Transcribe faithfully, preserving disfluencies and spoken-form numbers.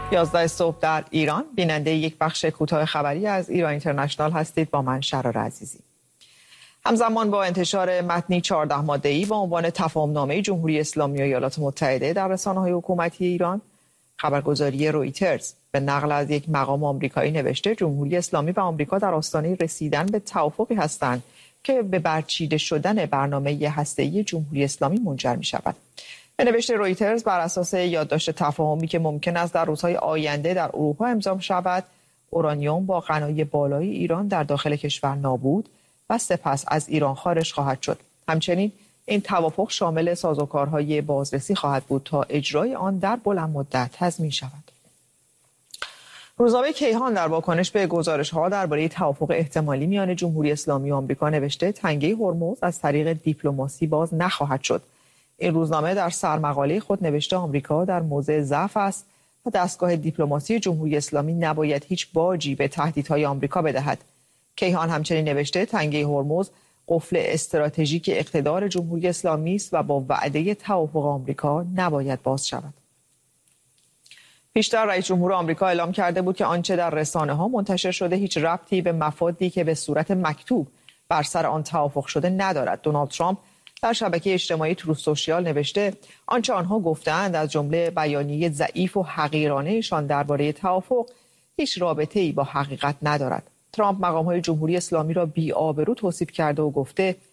یازده صبح در ایران بیننده یک بخش کوتاه خبری از ایران اینترنشنال هستید. با من شرار عزیزی. همزمان با انتشار متنی چهارده ماده‌ای با عنوان تفاهم‌نامه جمهوری اسلامی و ایالات متحده در رسانه‌های حکومتی ایران، خبرگزاری رویترز به نقل از یک مقام آمریکایی نوشته جمهوری اسلامی و آمریکا در آستانه رسیدن به توافقی هستند که به برچیده شدن برنامه هسته‌ای جمهوری اسلامی منجر می‌شود. به نوشته رویترز بر اساس یادداشت تفاهمی که ممکن است در روزهای آینده در اروپا امضا شود، اورانیوم با غنای بالای ایران در داخل کشور نابود و سپس از ایران خارج خواهد شد. همچنین این توافق شامل سازوکارهای بازرسی خواهد بود تا اجرای آن در بلند مدت تضمین شود. روزنامه کیهان در واکنش به گزارش‌ها درباره توافق احتمالی میان جمهوری اسلامی و آمریکا نوشته تنگه هرمز از طریق دیپلماسی باز نخواهد شد. این روزنامه در سرمقاله خود نوشته آمریکا در موضع ضعف است و دستگاه دیپلماسی جمهوری اسلامی نباید هیچ باجی به تهدیدهای آمریکا بدهد. کیهان همچنین نوشته تنگه هرمز قفل استراتژیک اقتدار جمهوری اسلامی است و با وعده توافق آمریکا نباید باز شود. پیشتر رئیس جمهور آمریکا اعلام کرده بود که آنچه در رسانه‌ها منتشر شده هیچ ربطی به مفادی که به صورت مکتوب بر سر آن توافق شده ندارد. دونالد ترامپ در شبکه اجتماعی تروث سوشیال نوشته آنچه آنها گفتند از جمله بیانیه ضعیف و حقیرانه‌شان درباره توافق هیچ رابطه‌ای با حقیقت ندارد. ترامپ مقام‌های جمهوری اسلامی را بی‌آبرو توصیف کرده و گفته